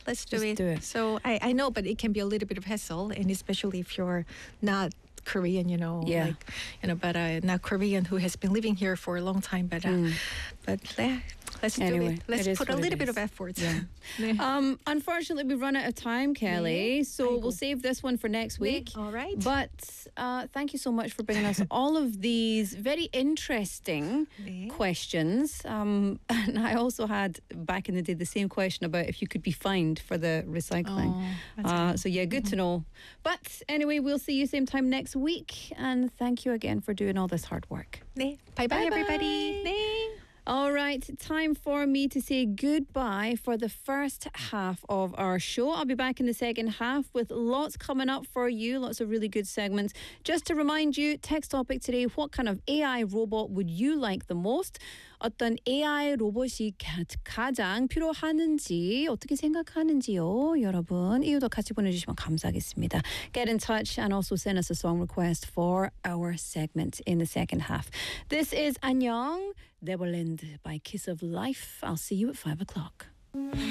let's do Just it. do it. So I know, but it can be a little bit of hassle, and especially if you're not Korean, Yeah. but not Korean who has been living here for a long time. But let's Anyway, do it. Let's it is put a what it little bit is. of effort. Yeah. Unfortunately, we've run out of time, Kelly. So we'll save this one for next week. All right. But thank you so much for bringing us all of these very interesting questions. And I also had back in the day the same question about if you could be fined for the recycling. So yeah, good to know. But anyway, we'll see you same time next week. And thank you again for doing all this hard work. Bye-bye, everybody. All right, time for me to say goodbye for the first half of our show. I'll be back in the second half with lots coming up for you, lots of really good segments. Just to remind you, text topic today, what kind of AI robot would you like the most? 어떤 AI 로봇이 가장 필요하는지, 어떻게 생각하는지요, 여러분. 이유도 같이 보내주시면 감사하겠습니다. Get in touch and also send us a song request for our segment in the second half. This is 안녕, Neverland by Kiss of Life. I'll see you at 5 o'clock.